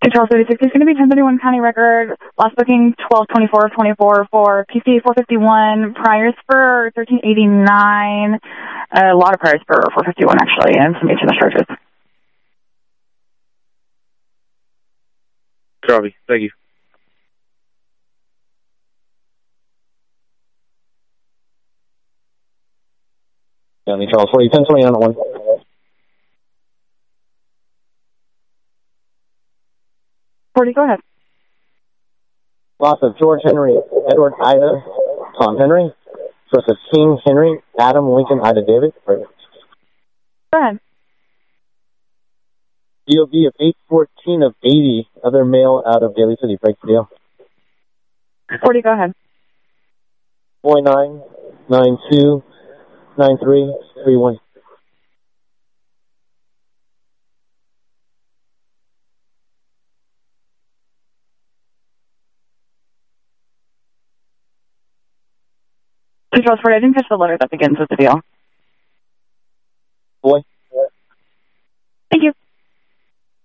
Charles 36 is going to be 1031 County Record. Last booking 12/24/24 for PC 451. Priors for 1389. A lot of priors for 451 actually, and some HMS charges. Copy. Thank you. County Charles 40, 1029 on 1. Go ahead. Loss of George Henry, Edward Ida, Tom Henry, versus King Henry, Adam Lincoln, Ida David. Go ahead. DOB of 814 of 80, other male out of Daly City. Break the deal. 40, go ahead. Boy 9929331. Charles 40, I didn't catch the letter that begins with the deal.